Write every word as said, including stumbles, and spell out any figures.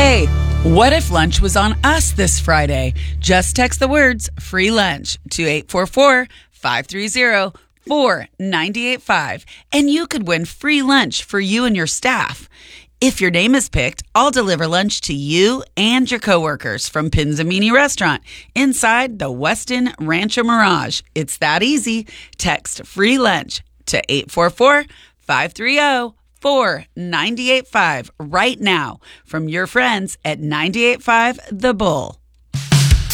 Hey, what if lunch was on us this Friday? Just text the words free lunch to eight four four, five three zero, four nine eight five and you could win free lunch for you and your staff. If your name is picked, I'll deliver lunch to you and your coworkers from Pinzamini Restaurant inside the Westin Rancho Mirage. It's that easy. Text free lunch to eight four four, five three zero, four nine eight five right now from your friends at nine eight five The Bull.